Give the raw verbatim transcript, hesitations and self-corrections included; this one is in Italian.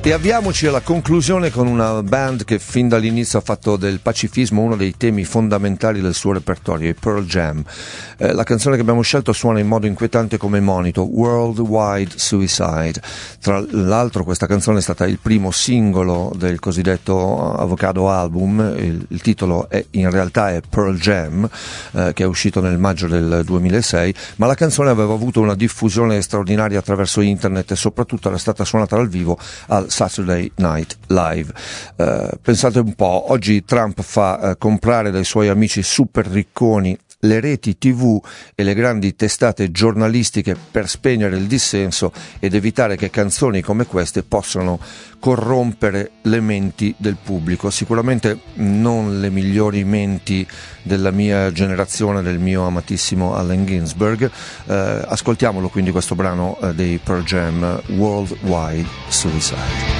E avviamoci alla conclusione con una band che fin dall'inizio ha fatto del pacifismo uno dei temi fondamentali del suo repertorio, i Pearl Jam. Eh, la canzone che abbiamo scelto suona in modo inquietante come monito, Worldwide Suicide. Tra l'altro questa canzone è stata il primo singolo del cosiddetto Avocado Album, il, il titolo è, in realtà è Pearl Jam, eh, che è uscito nel maggio del duemilasei, ma la canzone aveva avuto una diffusione straordinaria attraverso internet e soprattutto era stata suonata dal vivo al Saturday Night Live. Eh, pensate un po', oggi Trump fa eh, comprare dai suoi amici super ricconi le reti tivù e le grandi testate giornalistiche per spegnere il dissenso ed evitare che canzoni come queste possano corrompere le menti del pubblico. Sicuramente non le migliori menti della mia generazione, del mio amatissimo Allen Ginsberg. Eh, ascoltiamolo quindi questo brano eh, dei Pearl Jam, Worldwide Suicide.